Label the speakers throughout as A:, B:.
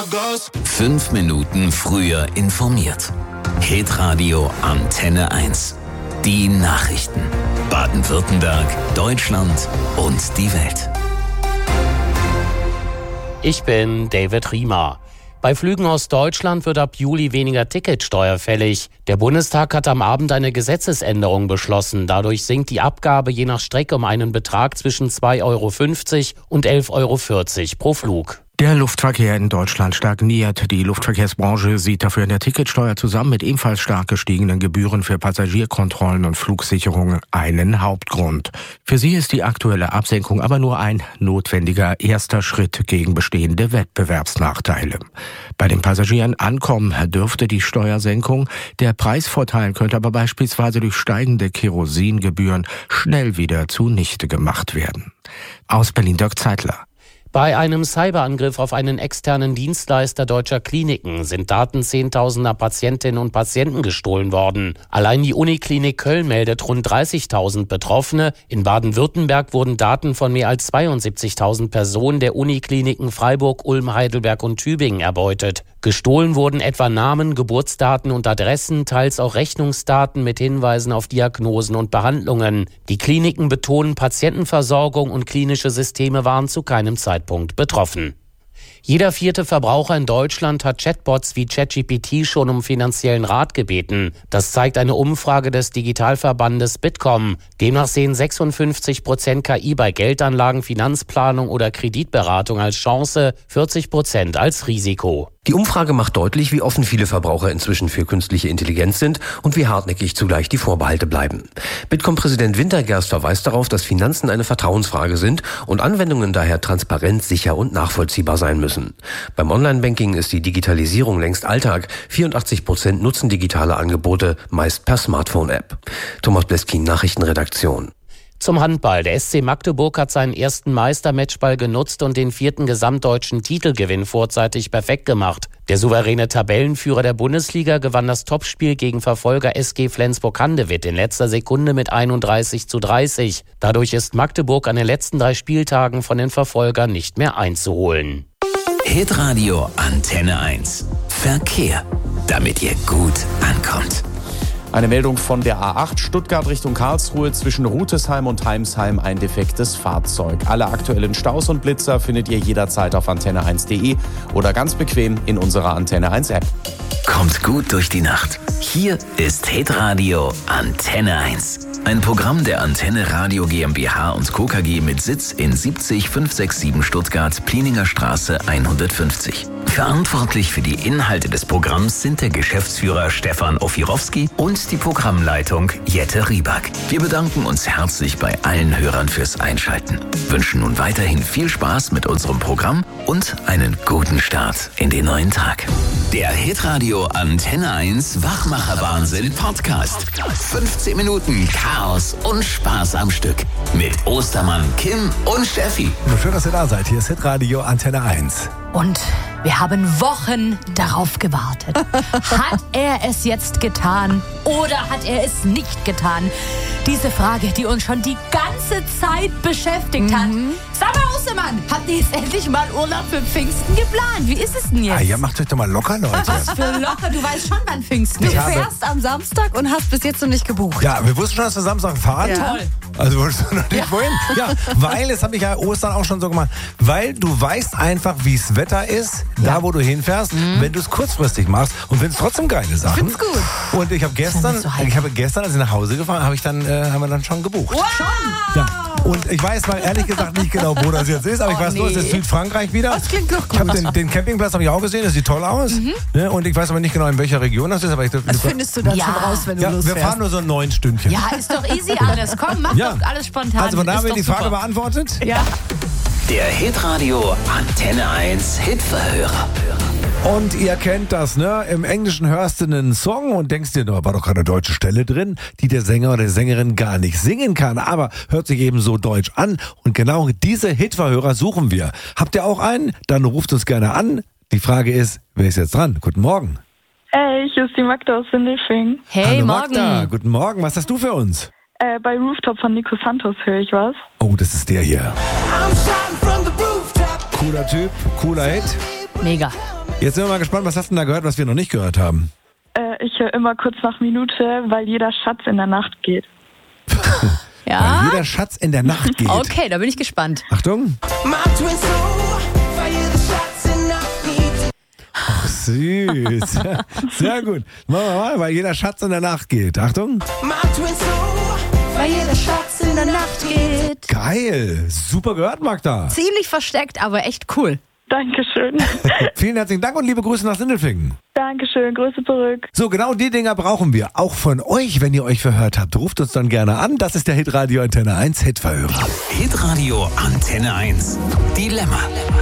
A: 5 Minuten früher informiert. Hitradio Antenne 1. Die Nachrichten. Baden-Württemberg, Deutschland und die Welt.
B: Ich bin David Riemer. Bei Flügen aus Deutschland wird ab Juli weniger Ticketsteuer fällig. Der Bundestag hat am Abend eine Gesetzesänderung beschlossen. Dadurch sinkt die Abgabe je nach Strecke um einen Betrag zwischen 2,50 € und 11,40 € pro Flug.
C: Der Luftverkehr in Deutschland stagniert. Die Luftverkehrsbranche sieht dafür in der Ticketsteuer zusammen mit ebenfalls stark gestiegenen Gebühren für Passagierkontrollen und Flugsicherungen einen Hauptgrund. Für sie ist die aktuelle Absenkung aber nur ein notwendiger erster Schritt gegen bestehende Wettbewerbsnachteile. Bei den Passagieren ankommen dürfte die Steuersenkung. Der Preisvorteil könnte aber beispielsweise durch steigende Kerosingebühren schnell wieder zunichte gemacht werden. Aus Berlin Dirk Zeitler.
B: Bei einem Cyberangriff auf einen externen Dienstleister deutscher Kliniken sind Daten zehntausender Patientinnen und Patienten gestohlen worden. Allein die Uniklinik Köln meldet rund 30.000 Betroffene. In Baden-Württemberg wurden Daten von mehr als 72.000 Personen der Unikliniken Freiburg, Ulm, Heidelberg und Tübingen erbeutet. Gestohlen wurden etwa Namen, Geburtsdaten und Adressen, teils auch Rechnungsdaten mit Hinweisen auf Diagnosen und Behandlungen. Die Kliniken betonen, Patientenversorgung und klinische Systeme waren zu keinem Zeitpunkt betroffen. Jeder 4. Verbraucher in Deutschland hat Chatbots wie ChatGPT schon um finanziellen Rat gebeten. Das zeigt eine Umfrage des Digitalverbandes Bitkom. Demnach sehen 56% KI bei Geldanlagen, Finanzplanung oder Kreditberatung als Chance, 40% als Risiko.
D: Die Umfrage macht deutlich, wie offen viele Verbraucher inzwischen für künstliche Intelligenz sind und wie hartnäckig zugleich die Vorbehalte bleiben. Bitkom-Präsident Wintergerst verweist darauf, dass Finanzen eine Vertrauensfrage sind und Anwendungen daher transparent, sicher und nachvollziehbar sein müssen. Beim Online-Banking ist die Digitalisierung längst Alltag. 84% nutzen digitale Angebote, meist per Smartphone-App. Thomas Bleskin, Nachrichtenredaktion.
B: Zum Handball. Der SC Magdeburg hat seinen ersten Meistermatchball genutzt und den 4. gesamtdeutschen Titelgewinn vorzeitig perfekt gemacht. Der souveräne Tabellenführer der Bundesliga gewann das Topspiel gegen Verfolger SG Flensburg-Handewitt in letzter Sekunde mit 31:30. Dadurch ist Magdeburg an den letzten 3 Spieltagen von den Verfolgern nicht mehr einzuholen.
A: Hitradio Antenne 1. Verkehr. Damit ihr gut ankommt.
E: Eine Meldung von der A8 Stuttgart Richtung Karlsruhe, zwischen Rutesheim und Heimsheim ein defektes Fahrzeug. Alle aktuellen Staus und Blitzer findet ihr jederzeit auf antenne1.de oder ganz bequem in unserer Antenne 1 App.
A: Kommt gut durch die Nacht. Hier ist Hitradio Antenne 1. Ein Programm der Antenne Radio GmbH und Co. KG mit Sitz in 70567 Stuttgart, Plieninger Straße 150. Verantwortlich für die Inhalte des Programms sind der Geschäftsführer Stefan Ofirowski und die Programmleitung Jette Rieback. Wir bedanken uns herzlich bei allen Hörern fürs Einschalten. Wünschen nun weiterhin viel Spaß mit unserem Programm und einen guten Start in den neuen Tag. Der Hitradio Antenne 1 Wachmacher-Wahnsinn Podcast. 15 Minuten Chaos und Spaß am Stück. Mit Ostermann, Kim und Steffi.
F: Schön, dass ihr da seid. Hier ist Hitradio Antenne 1.
G: Und wir haben Wochen darauf gewartet. Hat er es jetzt getan oder hat er es nicht getan? Diese Frage, die uns schon die ganze Zeit beschäftigt hat. Sag mal, Ostermann, habt ihr jetzt endlich mal Urlaub für Pfingsten geplant? Wie ist es denn jetzt?
F: Ah, ja, macht euch doch mal locker, Leute.
G: Was für locker? Du weißt schon, wann Pfingsten ist.
H: Du fährst am Samstag und hast bis jetzt noch nicht gebucht.
F: Ja, wir wussten schon, dass wir Samstag fahren.
H: Ja.
G: Toll.
F: Also wolltest du noch nicht wohin? Ja, weil, das habe ich ja Ostern auch schon so gemacht, weil du weißt einfach, wie es Wetter ist, da wo du hinfährst, wenn du es kurzfristig machst und findest trotzdem geile Sachen.
H: Find's gut.
F: Und ich habe gestern, als ich nach Hause gefahren, haben wir dann schon gebucht.
G: Wow.
F: Ja. Und ich weiß mal ehrlich gesagt nicht genau, wo das jetzt ist, aber ich weiß nur, es ist Südfrankreich wieder.
H: Das klingt doch gut.
F: Ich habe den Campingplatz habe ich auch gesehen, das sieht toll aus. Ne? Und ich weiß aber nicht genau, in welcher Region das ist. Aber
H: Das findest du dann schon raus, wenn du
F: ja,
H: losfährst.
F: wir fahren nur so 9 Stündchen.
G: Ja, ist doch easy alles. Komm, mach doch alles spontan.
F: Also von da
G: Ist
F: haben wir
G: doch
F: die Frage
G: super.
F: beantwortet.
G: Ja.
A: Der Hitradio Antenne 1 Hitverhörer.
F: Und ihr kennt das, ne? Im Englischen hörst du einen Song und denkst dir, da war doch keine deutsche Stelle drin, die der Sänger oder die Sängerin gar nicht singen kann, aber hört sich eben so deutsch an. Und genau diese Hitverhörer suchen wir. Habt ihr auch einen? Dann ruft uns gerne an. Die Frage ist, wer ist jetzt dran? Guten Morgen.
I: Hey, hier ist die Magda aus Sindelfingen.
G: Hey,
F: Hallo
G: morgen.
F: Magda, guten Morgen. Was hast du für uns?
I: Bei Rooftop von Nico Santos höre ich was.
F: Oh, das ist der hier. Cooler Typ, cooler Hit.
G: Mega.
F: Jetzt sind wir mal gespannt, was hast du denn da gehört, was wir noch nicht gehört haben?
I: Ich höre immer kurz nach Minute, weil jeder Schatz in der Nacht geht.
H: Ja?
F: Weil jeder Schatz in der Nacht geht.
H: Okay, da bin ich gespannt.
F: Achtung. Ach, süß. Sehr gut. Machen wir mal, weil jeder Schatz in der Nacht geht. Achtung.
H: Weil jeder Schatz in der Nacht geht.
F: Geil. Super gehört, Magda.
H: Ziemlich versteckt, aber echt cool.
I: Dankeschön.
F: Vielen herzlichen Dank und liebe Grüße nach Sindelfingen.
I: Dankeschön, Grüße zurück.
F: So, genau die Dinger brauchen wir. Auch von euch, wenn ihr euch verhört habt. Ruft uns dann gerne an. Das ist der Hitradio Antenne 1 Hitverhörer.
A: Hitradio Antenne 1. Dilemma.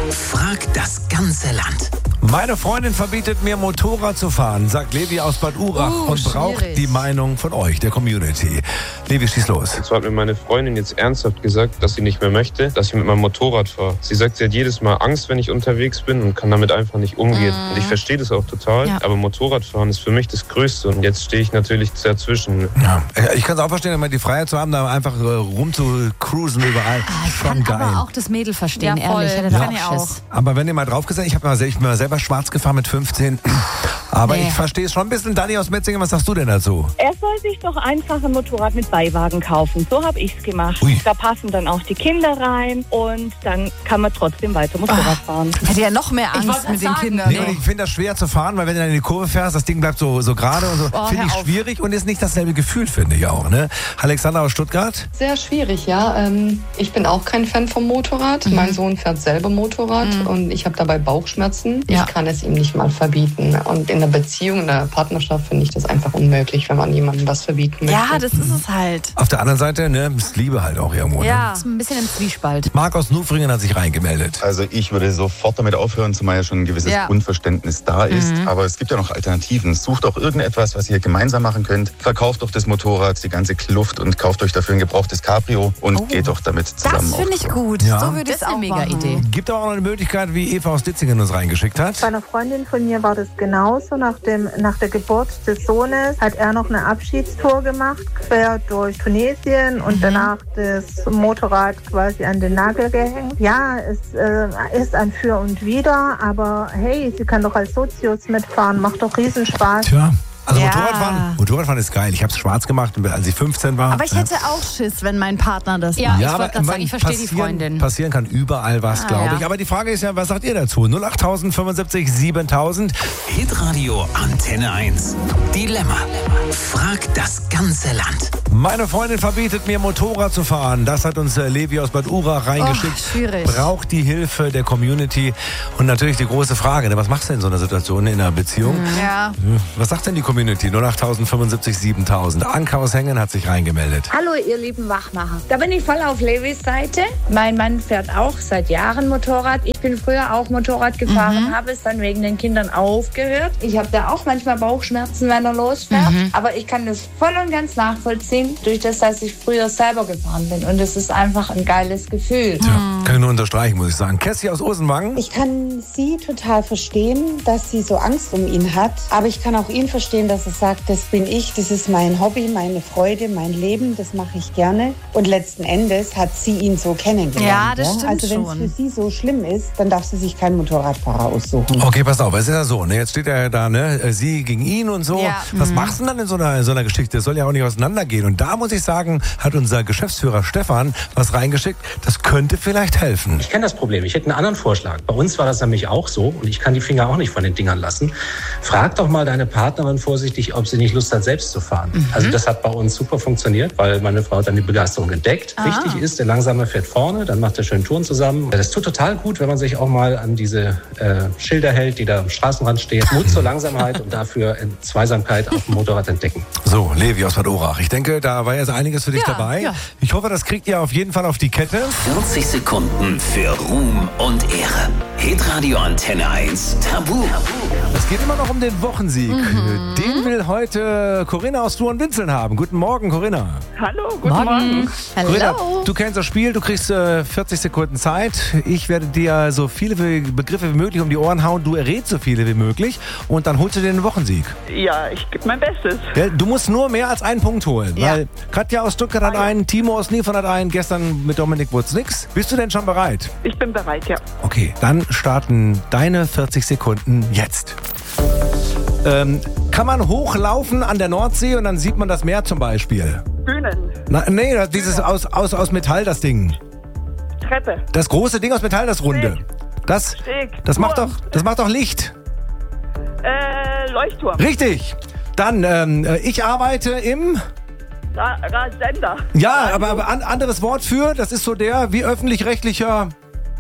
A: Frag das ganze Land.
F: Meine Freundin verbietet mir, Motorrad zu fahren, sagt Levi aus Bad Urach und braucht
H: schwierig.
F: die Meinung von euch, der Community. Levi, schieß los.
J: Und zwar hat mir meine Freundin jetzt ernsthaft gesagt, dass sie nicht mehr möchte, dass ich mit meinem Motorrad fahre. Sie sagt, sie hat jedes Mal Angst, wenn ich unterwegs bin und kann damit einfach nicht umgehen. Und ich verstehe das auch total, aber Motorradfahren ist für mich das Größte und jetzt stehe ich natürlich dazwischen.
F: Ja, ich kann es auch verstehen, immer die Freiheit zu haben, da einfach rum zu cruisen überall.
G: Ich kann aber auch das Mädel verstehen, ehrlich. Ich hätte da auch Schiss.
F: Aber wenn ihr mal drauf gesagt, ich bin mal selber schwarz gefahren mit 15. Aber ich verstehe es schon ein bisschen. Dani aus Metzingen, was sagst du denn dazu?
K: Er soll sich doch einfach ein Motorrad mit Beiwagen kaufen. So habe ich es gemacht.
F: Ui.
K: Da passen dann auch die Kinder rein und dann kann man trotzdem weiter Motorrad fahren.
H: Ich hätte ja noch mehr Angst mit den Kindern.
F: Nee, und ich finde das schwer zu fahren, weil wenn du dann in die Kurve fährst, das Ding bleibt so gerade und so. Finde ich schwierig und ist nicht dasselbe Gefühl, finde ich auch. Ne? Alexander aus Stuttgart?
L: Sehr schwierig, ja. Ich bin auch kein Fan vom Motorrad. Mein Sohn fährt selber Motorrad und ich habe dabei Bauchschmerzen. Ich kann es ihm nicht mal verbieten. Und in der Beziehung, in der Partnerschaft finde ich das einfach unmöglich, wenn man jemandem was verbieten möchte.
H: Ja, das ist es halt.
F: Auf der anderen Seite, ne, ist Liebe halt auch irgendwo.
H: Ja,
F: Ne?
H: ist ein bisschen im Zwiespalt.
F: Marc aus Nufringen hat sich reingemeldet.
M: Also ich würde sofort damit aufhören, zumal ja schon ein gewisses Grundverständnis da ist. Aber es gibt ja noch Alternativen. Sucht doch irgendetwas, was ihr gemeinsam machen könnt. Verkauft doch das Motorrad, die ganze Kluft und kauft euch dafür ein gebrauchtes Cabrio und geht doch damit zusammen.
H: Das finde ich gut.
F: Ja.
H: So würde ich es auch machen. Das ist eine mega Idee.
F: Gibt aber auch noch eine Möglichkeit, wie Eva aus Ditzingen uns reingeschickt hat.
N: Bei einer Freundin von mir war das genauso. Nach der Geburt des Sohnes hat er noch eine Abschiedstour gemacht, quer durch Tunesien und danach das Motorrad quasi an den Nagel gehängt. Ja, es ist ein Für und Wider, aber hey, sie kann doch als Sozius mitfahren, macht doch Riesenspaß.
F: Tja. Also Motorradfahren ist geil. Ich habe es schwarz gemacht, als ich 15 war.
H: Aber ich hätte auch Schiss, wenn mein Partner das
G: Ja,
H: macht.
G: ich wollte gerade sagen, ich verstehe die Freundin.
F: Passieren kann überall was, glaube ich. Aber die Frage ist ja, was sagt ihr dazu? 08000 75 7000.
A: Hitradio Antenne 1. Dilemma. Frag das ganze Land.
F: Meine Freundin verbietet mir, Motorrad zu fahren. Das hat uns Levi aus Bad Urach reingeschickt.
H: Schwierig.
F: Braucht die Hilfe der Community. Und natürlich die große Frage, ne, was machst du in so einer Situation in einer Beziehung?
H: Ja.
F: Was sagt denn die Community? 08000 75 7000. Anke aus Hengen hat sich reingemeldet.
O: Hallo ihr lieben Wachmacher. Da bin ich voll auf Levis Seite. Mein Mann fährt auch seit Jahren Motorrad. Ich bin früher auch Motorrad gefahren, habe es dann wegen den Kindern aufgehört. Ich habe da auch manchmal Bauchschmerzen, wenn er losfährt. Aber ich kann das voll und ganz nachvollziehen, durch das, dass ich früher selber gefahren bin. Und es ist einfach ein geiles Gefühl.
F: Ja, kann ich nur unterstreichen, muss ich sagen. Kessi aus Osenwangen.
P: Ich kann sie total verstehen, dass sie so Angst um ihn hat. Aber ich kann auch ihn verstehen, dass er sagt, das bin ich, das ist mein Hobby, meine Freude, mein Leben, das mache ich gerne. Und letzten Endes hat sie ihn so kennengelernt.
H: Ja, das stimmt
P: also wenn es für sie so schlimm ist, dann darf sie sich keinen Motorradfahrer aussuchen.
F: Okay, pass auf, es ist ja so, ne? Jetzt steht er da, ne? Sie gegen ihn und so.
H: Ja.
F: Was machst du denn dann in so einer Geschichte? Das soll ja auch nicht auseinandergehen. Und da muss ich sagen, hat unser Geschäftsführer Stefan was reingeschickt. Das könnte vielleicht helfen.
Q: Ich kenne das Problem. Ich hätte einen anderen Vorschlag. Bei uns war das nämlich auch so und ich kann die Finger auch nicht von den Dingern lassen. Frag doch mal deine Partnerin vorsichtig, ob sie nicht Lust hat, selbst zu fahren. Also das hat bei uns super funktioniert, weil meine Frau hat dann die Begeisterung entdeckt. Wichtig ist, der Langsame fährt vorne, dann macht er schön Touren zusammen. Das tut total gut, wenn man sich auch mal an diese Schilder hält, die da am Straßenrand stehen. Mut zur Langsamkeit und dafür Zweisamkeit auf dem Motorrad entdecken.
F: So, Levi aus Bad Urach. Ich denke, da war jetzt einiges für dich dabei. Ja. Ich hoffe, das kriegt ihr auf jeden Fall auf die Kette.
A: 40 Sekunden für Ruhm und Ehre. Hitradio Antenne 1 Tabu.
F: Es geht immer noch um den Wochensieg. Den will heute Corinna aus Thurn-Winzeln haben. Guten Morgen, Corinna.
I: Hallo, guten Morgen.
F: Corinna, du kennst das Spiel, du kriegst 40 Sekunden Zeit. Ich werde dir so viele Begriffe wie möglich um die Ohren hauen. Du errätst so viele wie möglich und dann holst du dir den Wochensieg.
I: Ja, ich gebe mein Bestes.
F: Ja, du musst nur mehr als einen Punkt holen. Ja. Weil Katja aus Stuttgart hat einen, Timo aus Niefern hat einen, gestern mit Dominik wurde es nix. Bist du denn schon bereit?
I: Ich bin bereit, ja.
F: Okay, dann starten deine 40 Sekunden jetzt. Kann man hochlaufen an der Nordsee und dann sieht man das Meer zum Beispiel?
I: Bühnen.
F: Nee, dieses aus Metall, das Ding.
I: Treppe.
F: Das große Ding aus Metall, das runde. Das macht doch Licht.
I: Leuchtturm.
F: Richtig. Dann, ich arbeite im...
I: Sender.
F: Ja, aber anderes Wort für, das ist so der wie öffentlich-rechtlicher...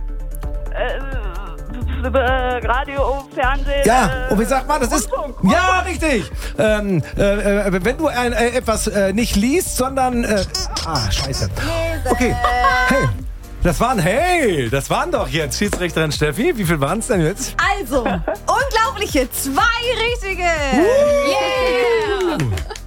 I: Radio, Fernsehen.
F: Ja, und wie sagt man, das ist... Ja, richtig. Wenn du etwas nicht liest, sondern... scheiße. Okay, hey. Das waren doch jetzt Schiedsrichterin Steffi. Wie viel waren es denn jetzt?
R: Also, unglaubliche 2 richtige. Yeah!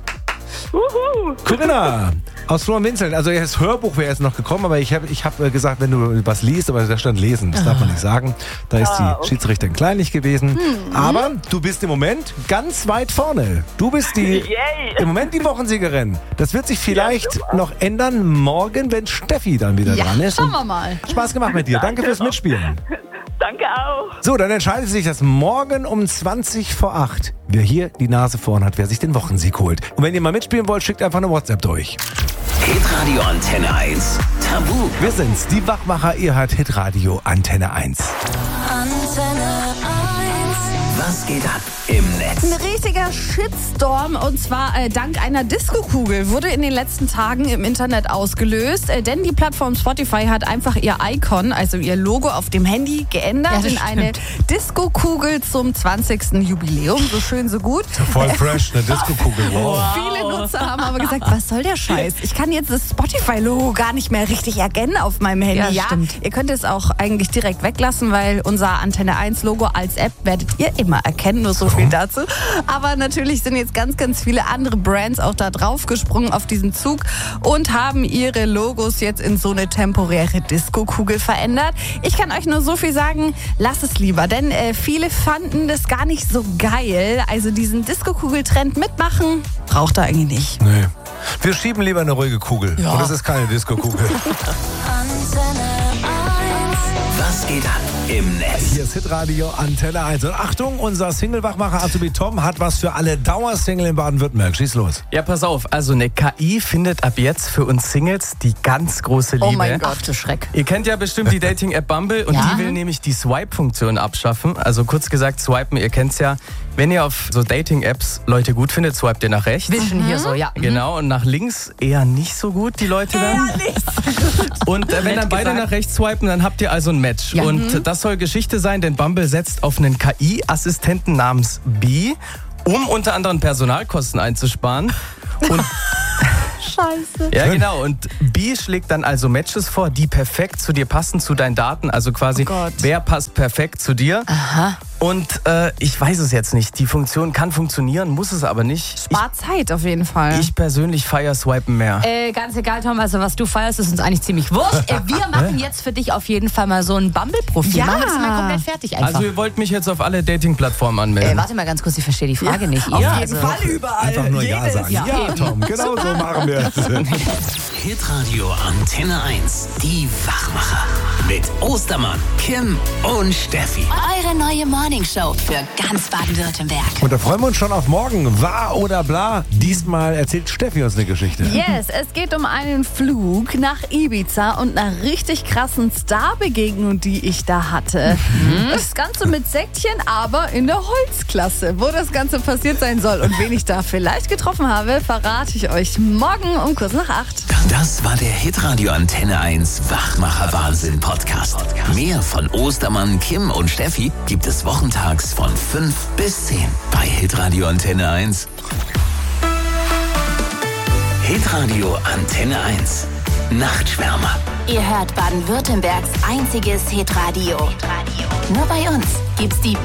F: Corinna aus Thurn-Winzeln. Also das Hörbuch wäre jetzt noch gekommen, aber ich hab gesagt, wenn du was liest, aber da stand lesen, das darf man nicht sagen. Da ist die Schiedsrichterin kleinlich gewesen. Aber du bist im Moment ganz weit vorne. Du bist im Moment die Wochensiegerin. Das wird sich vielleicht noch ändern morgen, wenn Steffi dann wieder dran ist.
R: Schauen wir mal.
F: Spaß gemacht mit dir. Danke fürs Mitspielen.
I: Danke auch.
F: So, dann entscheidet sich, dass morgen um 7:20, wer hier die Nase vorn hat, wer sich den Wochensieg holt. Und wenn ihr mal mitspielen wollt, schickt einfach eine WhatsApp durch.
A: Hitradio Antenne 1 Tabu.
F: Wir sind's, die Wachmacher, ihr hört Hitradio Antenne 1.
H: Antenne 1.
A: Was geht ab im Netz?
R: Ein richtiger Shitstorm und zwar dank einer Disco-Kugel wurde in den letzten Tagen im Internet ausgelöst, denn die Plattform Spotify hat einfach ihr Icon, also ihr Logo auf dem Handy geändert in eine Disco-Kugel zum 20. Jubiläum. So schön, so gut.
F: Voll fresh, eine Disco-Kugel. Wow.
R: Viele Nutzer haben aber gesagt, was soll der Scheiß? Ich kann jetzt das Spotify-Logo gar nicht mehr richtig erkennen auf meinem Handy. Ja, ihr könnt es auch eigentlich direkt weglassen, weil unser Antenne 1 Logo als App werdet ihr immer erkennen, nur so viel dazu. Aber natürlich sind jetzt ganz, ganz viele andere Brands auch da drauf gesprungen auf diesen Zug und haben ihre Logos jetzt in so eine temporäre Disco-Kugel verändert. Ich kann euch nur so viel sagen, lasst es lieber, denn viele fanden das gar nicht so geil. Also diesen Disco-Kugel-Trend mitmachen, braucht er eigentlich nicht.
F: Nee. Wir schieben lieber eine ruhige Kugel.
R: Ja.
F: Und das ist keine Disco-Kugel.
A: Was geht ab im Netz?
F: Hier ist Hitradio Antenne 1. Und Achtung, unser Single-Wachmacher Azubi Tom hat was für alle Dauersingle in Baden-Württemberg. Schieß los.
S: Ja, pass auf. Also eine KI findet ab jetzt für uns Singles die ganz große Liebe.
R: Oh mein Gott, du Schreck.
S: Ihr kennt ja bestimmt die Dating-App Bumble und die will nämlich die Swipe-Funktion abschaffen. Also kurz gesagt, swipen, ihr kennt's ja. Wenn ihr auf so Dating-Apps Leute gut findet, swipet ihr nach rechts.
R: Wischen hier so, ja.
S: Genau, und nach links eher nicht so gut, die Leute dann. Und wenn dann beide nach rechts swipen, dann habt ihr also ein Match. Ja. Und das soll Geschichte sein, denn Bumble setzt auf einen KI-Assistenten namens Bee, um unter anderem Personalkosten einzusparen. Und
R: Scheiße.
S: Ja, genau. Und Bee schlägt dann also Matches vor, die perfekt zu dir passen, zu deinen Daten. Also quasi, wer passt perfekt zu dir.
R: Aha.
S: Und ich weiß es jetzt nicht. Die Funktion kann funktionieren, muss es aber nicht.
R: Spart Zeit auf jeden Fall.
S: Ich persönlich feiere Swipen mehr.
G: Ganz egal, Tom, also was du feierst, ist uns eigentlich ziemlich wurscht. Wir machen jetzt für dich auf jeden Fall mal so ein Bumble-Profil.
R: Ja.
G: Machen wir das mal komplett fertig einfach.
S: Also ihr wollt mich jetzt auf alle Dating-Plattformen anmelden.
G: Warte mal ganz kurz, ich verstehe die Frage nicht.
R: Auf jeden Fall überall.
F: Einfach nur Ja sagen. Ja, Tom, genau so machen wir es.
A: Hitradio Antenne 1. Die Wachmacher. Mit Ostermann, Kim und Steffi.
H: Eure neue Morningshow für ganz Baden-Württemberg.
F: Und da freuen wir uns schon auf morgen. Wahr oder bla? Diesmal erzählt Steffi uns eine Geschichte.
R: Yes, es geht um einen Flug nach Ibiza und einer richtig krassen Starbegegnung, die ich da hatte. Das Ganze mit Säckchen, aber in der Holzklasse. Wo das Ganze passiert sein soll und wen ich da vielleicht getroffen habe, verrate ich euch morgen um kurz nach 8.
A: Das war der Hitradio Antenne 1 Wachmacher Wahnsinn Podcast. Mehr von Ostermann, Kim und Steffi gibt es wochentags von 5 bis 10 bei Hitradio Antenne 1. Hitradio Antenne 1. Nachtschwärmer.
H: Ihr hört Baden-Württembergs einziges Hitradio. Nur bei uns gibt's die